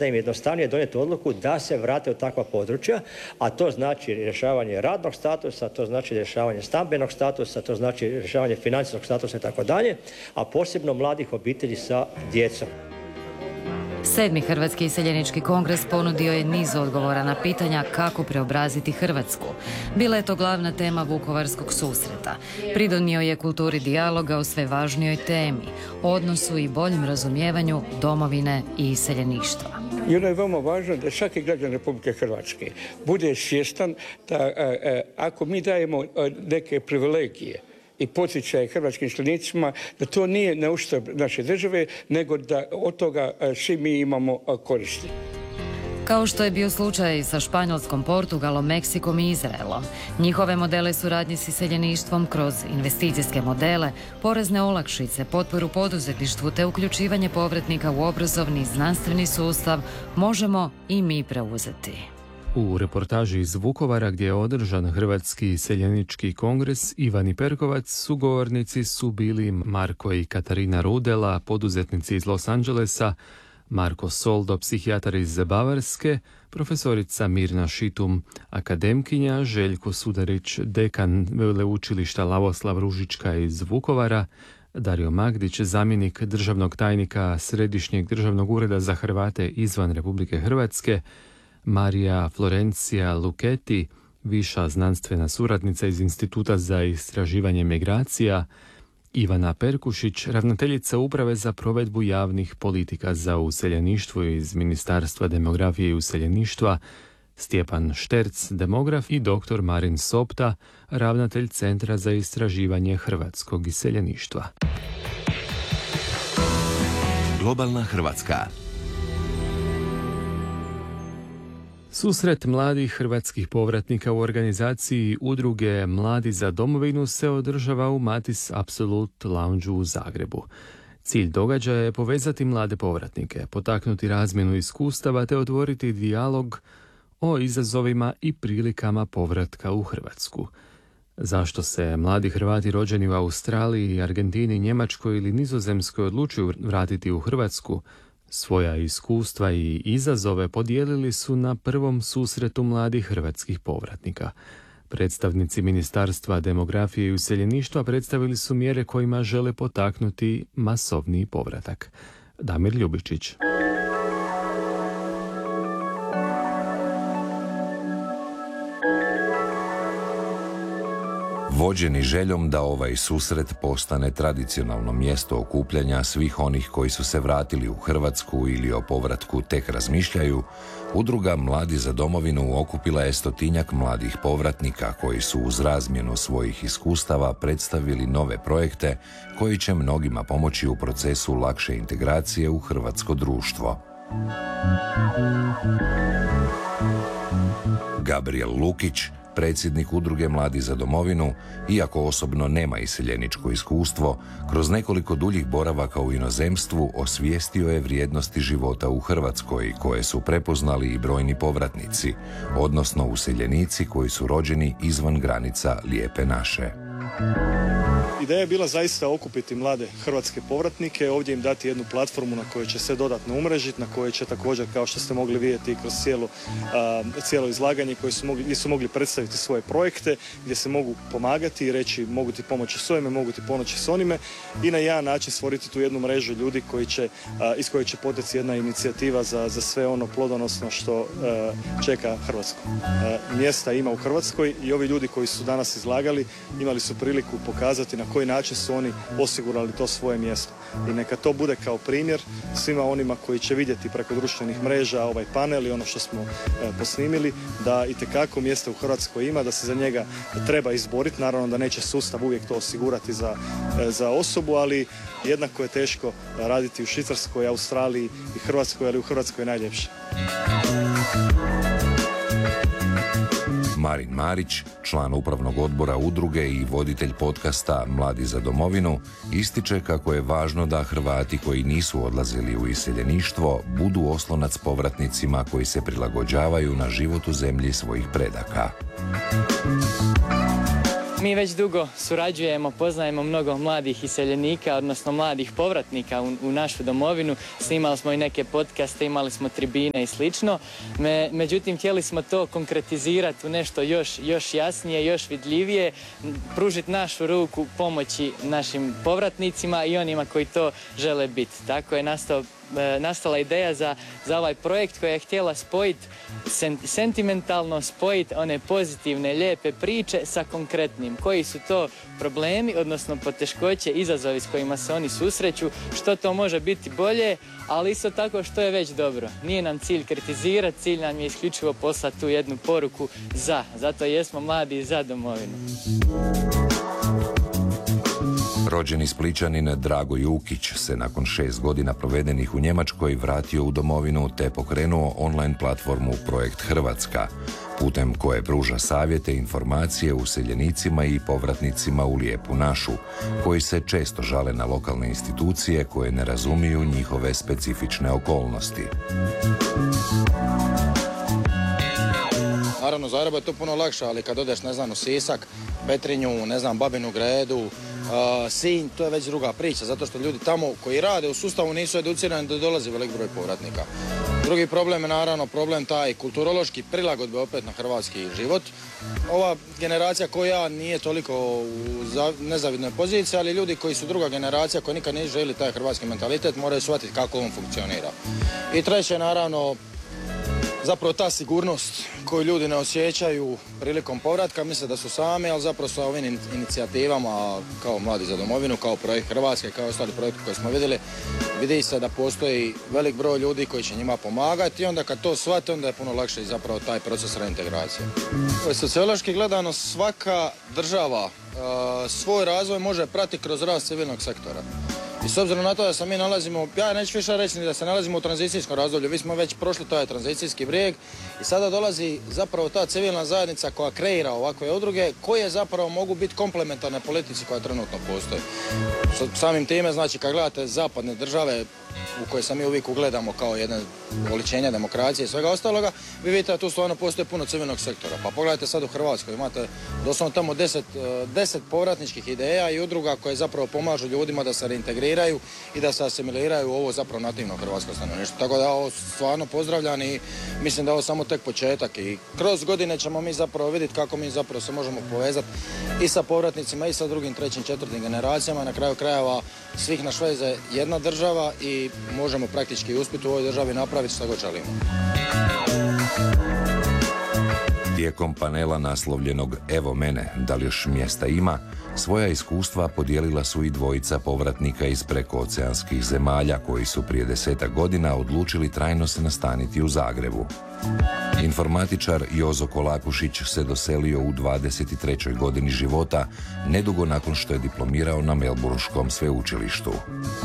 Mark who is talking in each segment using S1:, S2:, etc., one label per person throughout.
S1: da im je jednostavnije donijeti odluku da se vrate u takva područja, a to znači rješavanje radnog statusa, to znači rješavanje stambenog statusa, to znači rješavanje financijskog statusa i tako dalje, a posebno mladih obitelji sa djecom.
S2: 7. Hrvatski iseljenički kongres ponudio je niz odgovora na pitanja kako preobraziti Hrvatsku. Bila je to glavna tema Vukovarskog susreta. Pridonio je kulturi dijaloga o sve važnijoj temi, odnosu i boljem razumijevanju domovine i iseljeništva.
S3: I ono je veoma važno da svaki građan Republike Hrvatske bude svjestan da ako mi dajemo neke privilegije i poticaje hrvatskim iseljenicima, da to nije na uštrb naše države, nego da od toga svi mi imamo koristi.
S2: Kao što je bio slučaj sa Španjolskom, Portugalom, Meksikom i Izraelom. Njihove modele suradnje s iseljeništvom kroz investicijske modele, porezne olakšice, potporu poduzetništvu te uključivanje povratnika u obrazovni i znanstveni sustav možemo i mi preuzeti.
S4: U reportaži iz Vukovara gdje je održan Hrvatski iseljenički kongres, Ivani Perkovac, sugovornici su bili Marko i Katarina Rudela, poduzetnici iz Los Angelesa, Marko Soldo, psihijatar iz Bavarske, profesorica Mirna Šitum, akademkinja, Željko Sudarić, dekan veleučilišta Lavoslav Ružička iz Vukovara, Dario Magdić, zamjenik državnog tajnika Središnjeg državnog ureda za Hrvate izvan Republike Hrvatske, Marija Florencija Luketi, viša znanstvena suradnica iz Instituta za istraživanje migracija, Ivana Perkušić, ravnateljica Uprave za provedbu javnih politika za useljeništvo iz Ministarstva demografije i useljeništva, Stjepan Šterc, demograf i dr. Marin Sopta, ravnatelj Centra za istraživanje hrvatskog iseljeništva.
S5: Globalna Hrvatska.
S4: Susret mladih hrvatskih povratnika u organizaciji udruge Mladi za domovinu se održava u Matis Absolut Loungeu u Zagrebu. Cilj događaja je povezati mlade povratnike, potaknuti razmjenu iskustava te otvoriti dijalog o izazovima i prilikama povratka u Hrvatsku. Zašto se mladi Hrvati rođeni u Australiji, Argentini, Njemačkoj ili Nizozemskoj odlučuju vratiti u Hrvatsku? Svoja iskustva i izazove podijelili su na prvom susretu mladih hrvatskih povratnika. Predstavnici Ministarstva demografije i useljeništva predstavili su mjere kojima žele potaknuti masovni povratak. Damir Ljubičić.
S5: Vođeni željom da ovaj susret postane tradicionalno mjesto okupljanja svih onih koji su se vratili u Hrvatsku ili o povratku tek razmišljaju, udruga Mladi za domovinu okupila je 100-tinjak mladih povratnika koji su uz razmjenu svojih iskustava predstavili nove projekte koji će mnogima pomoći u procesu lakše integracije u hrvatsko društvo. Gabriel Lukić, predsjednik udruge Mladi za domovinu, iako osobno nema iseljeničko iskustvo, kroz nekoliko duljih boravaka u inozemstvu osvijestio je vrijednosti života u Hrvatskoj koje su prepoznali i brojni povratnici, odnosno useljenici koji su rođeni izvan granica Lijepe naše.
S6: Ideja je bila zaista okupiti mlade hrvatske povratnike, ovdje im dati jednu platformu na kojoj će se dodatno umrežiti, na kojoj će također, kao što ste mogli vidjeti kroz cijelo izlaganje, gdje su mogli predstaviti svoje projekte, gdje se mogu pomagati i reći mogu ti pomoći s ovime, mogu ti pomoći s onime i na jedan način stvoriti tu jednu mrežu ljudi iz koje će poteći jedna inicijativa za sve ono plodonosno što čeka Hrvatsku. Mjesta ima u Hrvatskoj i ovi ljudi koji su danas izlagali imali su priliku pokazati na koji način su oni osigurali to svoje mjesto. I neka to bude kao primjer svima onima koji će vidjeti preko društvenih mreža ovaj panel i ono što smo posnimili, da itekako mjesta u Hrvatskoj ima, da se za njega treba izboriti. Naravno da neće sustav uvijek to osigurati za osobu, ali jednako je teško raditi u Švicarskoj, Australiji i Hrvatskoj, ali u Hrvatskoj je najljepše.
S5: Marin Marić, član upravnog odbora udruge i voditelj podcasta Mladi za domovinu, ističe kako je važno da Hrvati koji nisu odlazili u iseljeništvo budu oslonac povratnicima koji se prilagođavaju na život u zemlji svojih predaka.
S7: Mi već dugo surađujemo, poznajemo mnogo mladih iseljenika, odnosno mladih povratnika u našu domovinu. Snimali smo i neke podcaste, imali smo tribine i slično. Međutim, htjeli smo to konkretizirati u nešto još jasnije, još vidljivije, pružiti našu ruku pomoći našim povratnicima i onima koji to žele biti. Tako je nastala ideja za ovaj projekt koja je htjela spojiti sentimentalno, spojiti one pozitivne, lijepe priče sa konkretnim. Koji su to problemi, odnosno poteškoće, izazovi s kojima se oni susreću, što to može biti bolje, ali isto tako što je već dobro. Nije nam cilj kritizirati, cilj nam je isključivo poslati tu jednu poruku za. Zato jesmo mladi za domovinu.
S5: Rođeni Splićanin Drago Jukić se nakon 6 godina provedenih u Njemačkoj vratio u domovinu te pokrenuo online platformu Projekt Hrvatska, putem koje pruža savjete i informacije useljenicima i povratnicima u lijepu našu, koji se često žale na lokalne institucije koje ne razumiju njihove specifične okolnosti.
S8: Naravno, Zagrebu je to puno lakše, ali kad odeš, ne znam, u Sisak, Petrinju, ne znam, Babinu Gredu, Sinj, to je već druga priča, zato što ljudi tamo koji rade u sustavu nisu educirani da dolazi velik broj povratnika. Drugi problem je naravno problem taj kulturološki prilagodbe opet na hrvatski život. Ova generacija koja nije toliko u nezavidnoj poziciji, ali ljudi koji su druga generacija koji nikad nisu željeli taj hrvatski mentalitet moraju shvatiti kako on funkcionira. I treće, naravno, zapravo ta sigurnost koju ljudi ne osjećaju prilikom povratka, misle da su sami, ali zapravo sa ovim inicijativama kao Mladi za domovinu, kao Projekt Hrvatske, kao ostali projekti koje smo vidjeli, vidi se da postoji velik broj ljudi koji će njima pomagati i onda kad to shvate, onda je puno lakše i zapravo taj proces reintegracije. Sociološki gledano, svaka država svoj razvoj može pratiti kroz rast civilnog sektora. I s obzirom na to da se mi nalazimo, ja neću više reći ni da se nalazimo u tranzicijskom razdoblju, mi smo već prošli taj tranzicijski brijeg i sada dolazi zapravo ta civilna zajednica koja kreira ovakve udruge koje zapravo mogu biti komplementarne politici koja trenutno postoji. Samim time, znači, kad gledate zapadne države u koje se mi uvijek ugledamo kao jedno oličenje demokracije i svega ostaloga, vi vidite da tu stvarno postoji puno civilnog sektora. Pa pogledajte sad u Hrvatskoj, imate doslovno tamo 10 povratničkih ideja i udruga koje zapravo pomažu ljudima da se reintegriraju i da se asimiliraju u ovo zapravo nativno hrvatsko stanovništvo. Tako da ovo stvarno pozdravljam i mislim da je ovo samo tek početak i kroz godine ćemo mi zapravo vidjeti kako mi zapravo se možemo povezati i sa povratnicima i sa drugim, trećim, četvrtim generacijama. Na kraju krajeva svih naš veze jedna država i možemo praktički uspjeti u ovoj državi napraviti što god želimo.
S5: Tijekom panela naslovljenog Evo mene, da li još mjesta ima, svoja iskustva podijelila su i dvojica povratnika iz prekooceanskih zemalja koji su prije 10 godina odlučili trajno se nastaniti u Zagrebu. Informatičar Jozo Kolakušić se doselio u 23. godini života, nedugo nakon što je diplomirao na Melburnskom sveučilištu.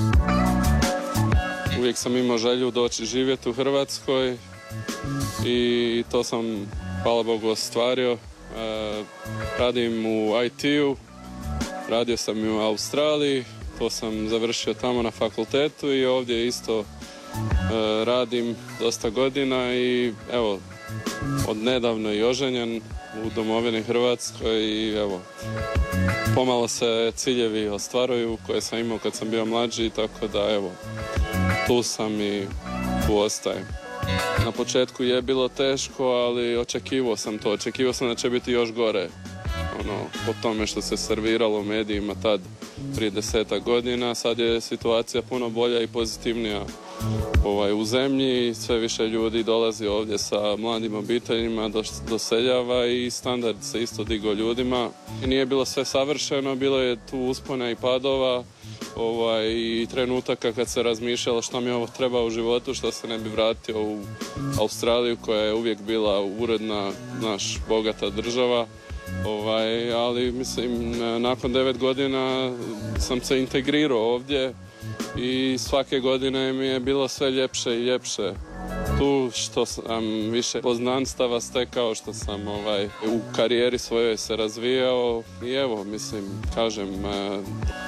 S9: Uvijek sam imao želju doći živjeti u Hrvatskoj i to sam, hvala Bogu, ostvario. Radim u IT-u, radio sam i u Australiji, to sam završio tamo na fakultetu i ovdje isto radim dosta godina i evo, od nedavno i oženjen u domovini Hrvatskoj i evo, pomalo se ciljevi ostvaruju koje sam imao kad sam bio mlađi, tako da evo, tu sam i tu ostajem. Na početku je bilo teško, ali očekivao sam to. Očekivao sam da će biti još gore. Po tome što se serviralo u medijima tad prije 10 godina. Sad je situacija puno bolja i pozitivnija u zemlji. Sve više ljudi dolazi ovdje sa mladim obiteljima, doseljava i standard se isto digao ljudima. I nije bilo sve savršeno, bilo je tu uspona i padova. I trenutaka kad se razmišljalo što mi ovo treba u životu, što se ne bi vratio u Australiju koja je uvijek bila uredna, naš bogata država. Ali mislim, nakon 9 godina sam se integrirao ovdje i svake godine mi je bilo sve ljepše i ljepše. Tu što sam više poznanstava stekao, što sam u karijeri svojoj se razvijao i evo, mislim, kažem,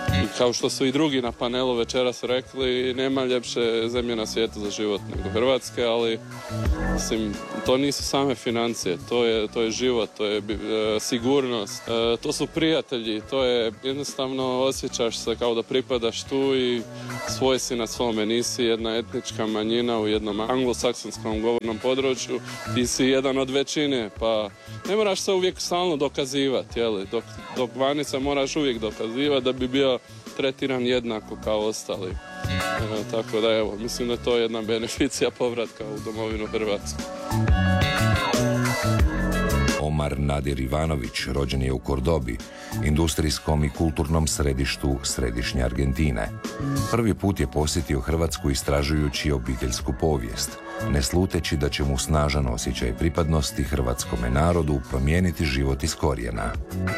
S9: I kao što su i drugi na panelu večeras rekli, nema ljepše zemlje na svijetu za život nego Hrvatske, ali mislim, to nisu same financije, to je život, to je sigurnost, to su prijatelji, to je jednostavno osjećaš se kao da pripadaš tu i svoj si na svome, nisi jedna etnička manjina u jednom anglosaksonskom govornom području, ti si jedan od većine, pa ne moraš se uvijek stalno dokazivati, jeli? Dok vani se moraš uvijek dokazivati da bi bio tretiran jednako kao ostali. Tako da evo, mislim da je to jedna beneficija povratka u domovinu Hrvatsku.
S5: Omar Nadir Ivanović rođen je u Kordobi, industrijskom i kulturnom središtu središnje Argentine. Prvi put je posjetio Hrvatsku istražujući obiteljsku povijest, ne sluteći da će mu snažan osjećaj pripadnosti hrvatskome narodu promijeniti život iz korijena.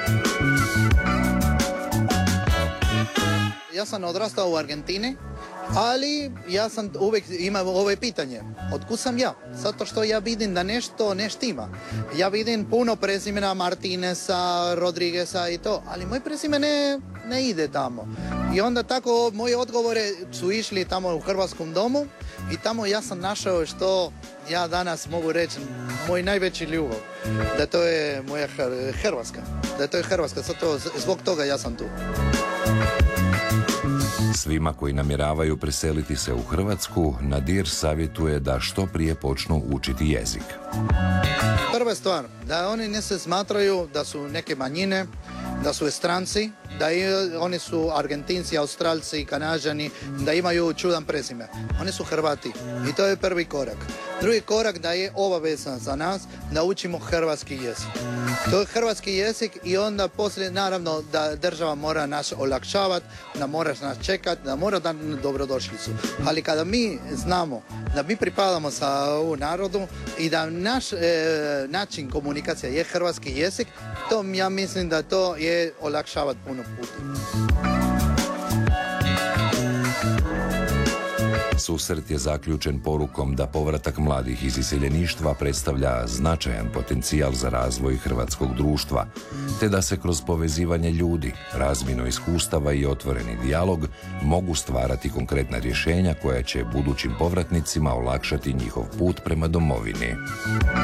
S10: Ja sam odrastao u Argentini, ali ja sam uvijek imao ovo pitanje. Otkud sam ja? Zato što ja vidim da nešto ne štima. Ja vidim puno prezimena Martineza, Rodrigueza i to, ali moj prezime ne ide tamo. I onda tako moji odgovore su išli tamo u Hrvatskom domu i tamo ja sam našao što ja danas mogu reći moj najveći ljubav. Da to je moja Hrvatska. Da to je Hrvatska, zato zbog toga ja sam tu.
S5: Svima koji namjeravaju preseliti se u Hrvatsku, Nadir savjetuje da što prije počnu učiti jezik.
S10: Prva stvar, da oni ne se smatraju da su neke manjine, da su stranci, da oni su Argentinci, Australci, Kanađani, da imaju čudan prezime. Oni su Hrvati i to je prvi korak. Drugi korak da je obavezan za nas da učimo hrvatski jezik. To je hrvatski jezik i onda poslije naravno da država mora nas olakšavati, da mora nas čekati, da mora dati dobrodošlicu. Ali kada mi znamo da mi pripadamo sa ovom narodu i da naš način komunikacije je hrvatski jezik, to ja mislim da to je olakšavati puno puta.
S5: Susret je zaključen porukom da povratak mladih iz iseljeništva predstavlja značajan potencijal za razvoj hrvatskog društva, te da se kroz povezivanje ljudi, razmjenu iskustava i otvoreni dijalog mogu stvarati konkretna rješenja koja će budućim povratnicima olakšati njihov put prema domovini.